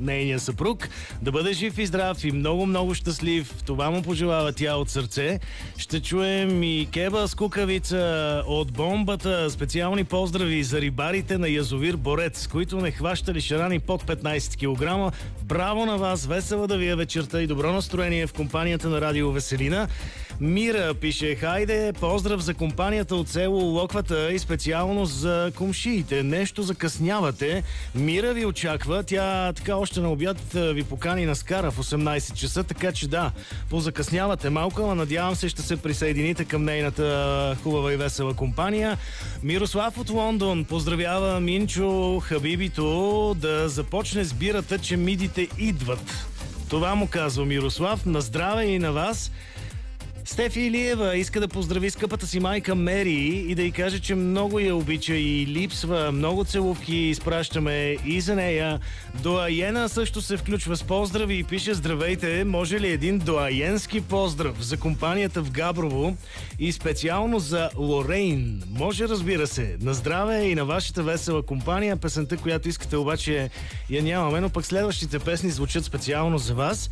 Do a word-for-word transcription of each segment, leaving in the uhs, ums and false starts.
нейния съпруг. Да бъде жив и здрав и много-много щастлив. Това му пожелава тя от сърце. Ще чуем и Кеба с кукавица от бомбата. Специални поздрави за рибарите на язовир Борец, които не хващали шарани под петнайсет килограма. Браво на вас! Весела да ви е вечерта и добро настроение в компанията на Радио Веселина. Мира пише: хайде, поздрав за компанията от село Локвата и специално за комшиите. Нещо закъснявате. Мира ви очаква. Тя така още на обяд ви покани на Скара в осемнайсет часа, така че да, позакъснявате малко, но надявам се ще се присъедините към нейната хубава и весела компания. Мирослав от Лондон поздравява Минчо Хабибито да започне с бирата, че мидите идват. Това му казва Мирослав. На здраве и на вас. Стефи Илиева иска да поздрави скъпата си майка Мери и да й каже, че много я обича и липсва. Много целувки изпращаме и за нея. Доайена също се включва с поздрави и пише: здравейте, може ли един доайенски поздрав за компанията в Габрово и специално за Лорейн? Може, разбира се. На здраве и на вашата весела компания. Песента, която искате, обаче я нямаме, но пък следващите песни звучат специално за вас.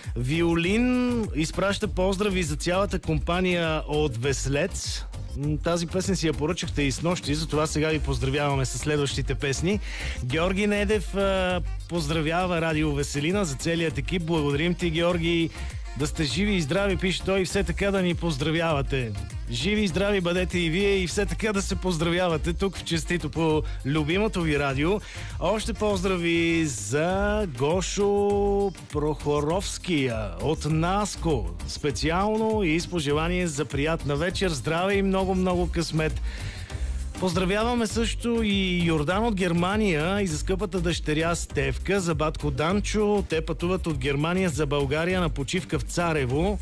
Виолин изпраща поздрави за цялата компания от Веслец. Тази песен си я поръчахте и с нощи, затова сега ви поздравяваме с следващите песни. Георги Недев а, поздравява Радио Веселина за целият екип. Благодарим ти, Георги. Да сте живи и здрави, пише той, и все така да ни поздравявате. Живи и здрави бъдете и вие и все така да се поздравявате тук в Честито по любимото ви радио. Още поздрави за Гошо Прохоровския от Наско. Специално и с пожелание за приятна вечер, здраве и много-много късмет. Поздравяваме също и Йордан от Германия и за скъпата дъщеря Стевка, за батко Данчо. Те пътуват от Германия за България на почивка в Царево.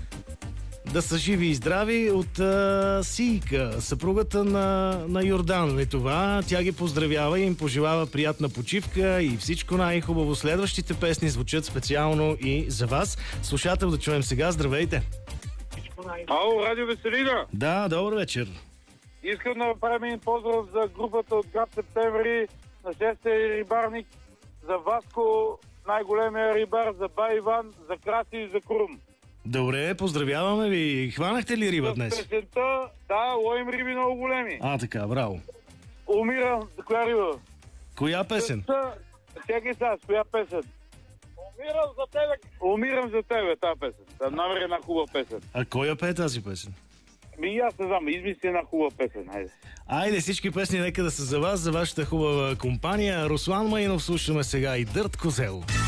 Да са живи и здрави от а, Сийка, съпругата на, на Йордан. Е това, тя ги поздравява и им пожелава приятна почивка и всичко най-хубаво. Следващите песни звучат специално и за вас. Слушател да чуем сега. Здравейте! Ало, Радио Веселина! Да, добър вечер! Искам да направим един поздрав за групата от град Септември, на шестия рибарник, за Васко, най-големия рибар, за Бай Иван, за Краси и за Крум. Добре, поздравяваме ви. Хванахте ли риба днес? Песента, да, ловим риби много големи. А, така, браво. Умирам, за коя риба? Коя песен? Чакай сега, с коя песен? Умирам за тебе. Умирам за тебе, тази песен. Да намери една хубава песен. А кой я пее тази песен? Ми аз не знам, измисли една хубава песен, хайде. Айде, всички песни нека да са за вас, за вашата хубава компания. Руслан Маинов слушаме сега и Дърт Козел.